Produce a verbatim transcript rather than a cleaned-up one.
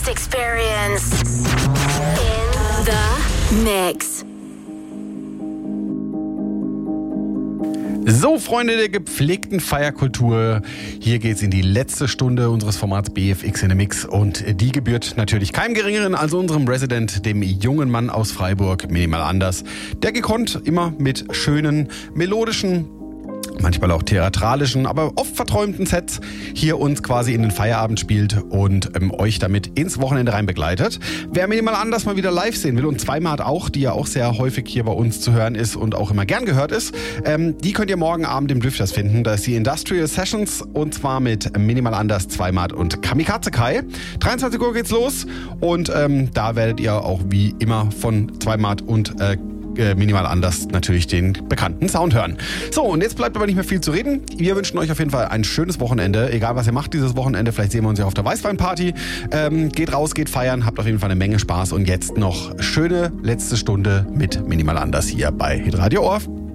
best experience in the mix. So, Freunde der gepflegten Feierkultur, hier geht's in die letzte Stunde unseres Formats B F X in the Mix und die gebührt natürlich keinem Geringeren als unserem Resident, dem jungen Mann aus Freiburg, Minimal Anders, der gekonnt immer mit schönen, melodischen, manchmal auch theatralischen, aber oft verträumten Sets hier uns quasi in den Feierabend spielt und ähm, euch damit ins Wochenende rein begleitet. Wer Minimal Anders mal wieder live sehen will und Zweimal auch, die ja auch sehr häufig hier bei uns zu hören ist und auch immer gern gehört ist, ähm, die könnt ihr morgen Abend im Drifters finden. Da ist die Industrial Sessions und zwar mit Minimal Anders, Zweimal und Kamikaze Kai. dreiundzwanzig Uhr geht's los und ähm, da werdet ihr auch wie immer von Zweimal und äh, Minimal Anders natürlich den bekannten Sound hören. So, und jetzt bleibt aber nicht mehr viel zu reden. Wir wünschen euch auf jeden Fall ein schönes Wochenende. Egal, was ihr macht dieses Wochenende. Vielleicht sehen wir uns ja auf der Weißweinparty. Ähm, geht raus, geht feiern. Habt auf jeden Fall eine Menge Spaß. Und jetzt noch schöne letzte Stunde mit Minimal Anders hier bei Hitradio Ohr.